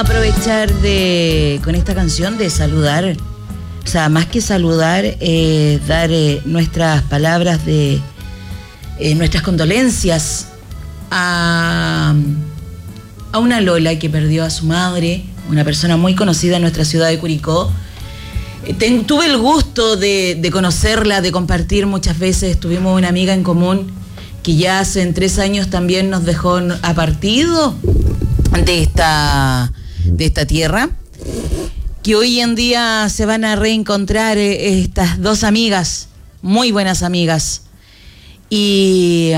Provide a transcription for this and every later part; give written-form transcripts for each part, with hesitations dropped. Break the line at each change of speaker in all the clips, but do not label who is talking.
Aprovechar con esta canción de saludar, o sea, más que saludar, dar nuestras palabras de nuestras condolencias a una Lola que perdió a su madre, una persona muy conocida en nuestra ciudad de Curicó. Tuve el gusto de conocerla, de compartir muchas veces. Tuvimos una amiga en común que ya hace 3 años también nos dejó a partido de esta tierra, que hoy en día se van a reencontrar estas 2 amigas, muy buenas amigas. Y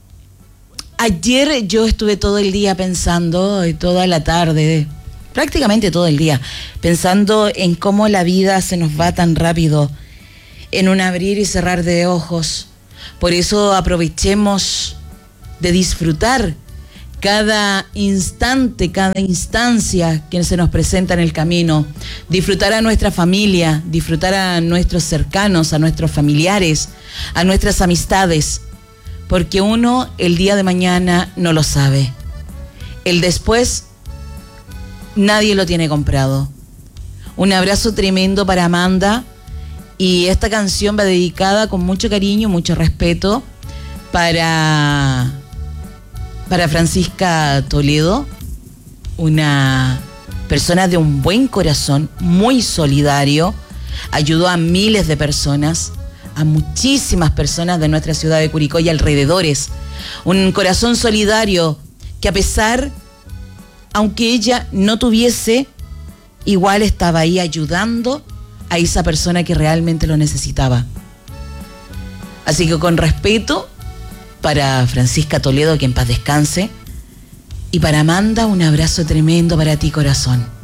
ayer yo estuve todo el día pensando, toda la tarde, prácticamente todo el día, pensando en cómo la vida se nos va tan rápido, en un abrir y cerrar de ojos. Por eso aprovechemos de disfrutar cada instante, cada instancia que se nos presenta en el camino, disfrutar a nuestra familia, disfrutar a nuestros cercanos, a nuestros familiares, a nuestras amistades, porque uno el día de mañana no lo sabe. El después nadie lo tiene comprado. Un abrazo tremendo para Amanda, y esta canción va dedicada con mucho cariño, mucho respeto para Francisca Toledo, una persona de un buen corazón, muy solidario, ayudó a miles de personas, a muchísimas personas de nuestra ciudad de Curicó y alrededores. Un corazón solidario que, a pesar, aunque ella no tuviese, igual estaba ahí ayudando a esa persona que realmente lo necesitaba. Así que con respeto para Francisca Toledo, que en paz descanse, y para Amanda, un abrazo tremendo para ti, corazón.